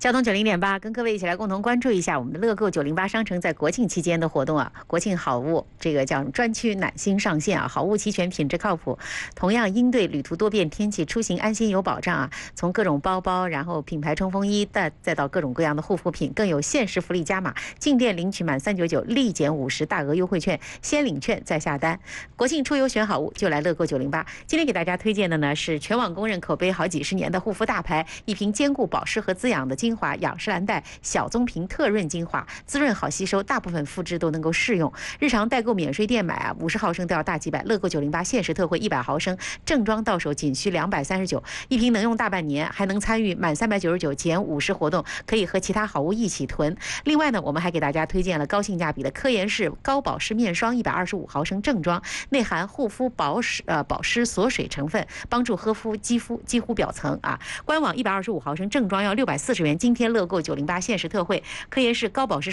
交通90.8，跟各位一起来共同关注一下我们的乐购908商城在国庆期间的活动啊！国庆好物，这个叫专区暖心上线啊！好物齐全，品质靠谱，同样应对旅途多变天气，出行安心有保障啊！从各种包包，然后品牌冲锋衣，再到各种各样的护肤品，更有限时福利加码，进店领取满399立减50大额优惠券，先领券再下单。国庆出游选好物就来乐购908。今天给大家推荐的呢是全网公认口碑好几十年的护肤大牌，一瓶兼顾保湿和滋养的精华雅诗兰黛小棕瓶特润精华，滋润好吸收，大部分肤质都能够适用。日常代购免税店买啊，50毫升都要大几百。乐购908限时特惠100毫升，正装到手仅需239，一瓶能用大半年，还能参与满399减50活动，可以和其他好物一起囤。另外呢，我们还给大家推荐了高性价比的科颜氏高保湿面霜125毫升正装，内含护肤保湿锁水成分，帮助呵护肌肤几乎表层啊。官网125毫升正装要640元，今天乐购908限时特惠，科颜氏高保湿